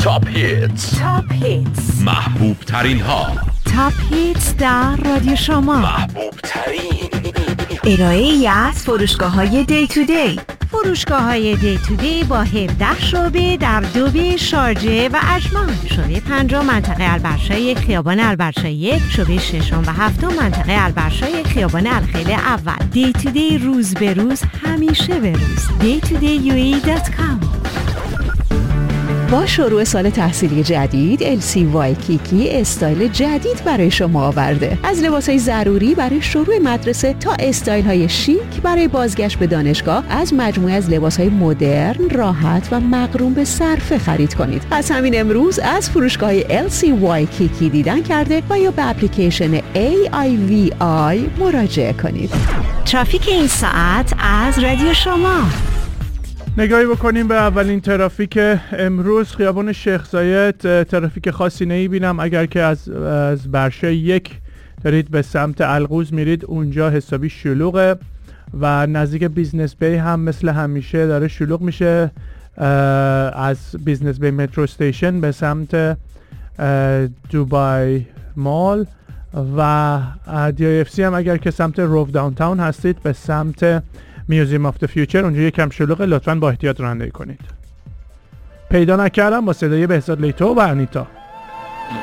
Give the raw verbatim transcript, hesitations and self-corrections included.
تاپ هیتز. تاپ هیتز، محبوب ترین ها. تاپ هیتز در رادیو شما. محبوب ترین ارائه ای از فروشگاه های دی تو دی. فروشگاه های دی تو دی با هفده شعبه در دوبه، شارجه و اجمان. شعبه پنجم منطقه البرشای خیابان البرشای یک، شعبه ششم و هفتم منطقه البرشای خیابان الخیل اول. دی تو دی، روز به روز، همیشه به روز. دی تو دی یو ای دات کام. با شروع سال تحصیلی جدید، ال سی وایکیکی استایل جدید برای شما آورده. از لباسهای ضروری برای شروع مدرسه تا استایل‌های شیک برای بازگشت به دانشگاه، از مجموعه از لباسهای مدرن، راحت و مقرون به صرفه خرید کنید. از همین امروز از فروشگاه ال سی وایکیکی دیدن کرده و یا به اپلیکیشن ای آی وی آی مراجعه کنید. ترافیک این ساعت از رادیو شما. نگاهی بکنیم به اولین ترافیک امروز. خیابان شیخ زاید ترافیک خاصی نمیبینم. اگر که از از برشه یک دارید به سمت القوز میرید، اونجا حسابی شلوغه و نزدیک بیزنس بی هم مثل همیشه داره شلوغ میشه. از بیزنس بی مترو استیشن به سمت دوبای مال و دی آی اف سی هم اگر که سمت روف داونتاون هستید به سمت میوزیم آف د فیوچر، اونجا یکم شلوغه، لطفاً با احتیاط رانندگی کنید. پیدا نکردم با صدای بهزاد لیتو و انیتا.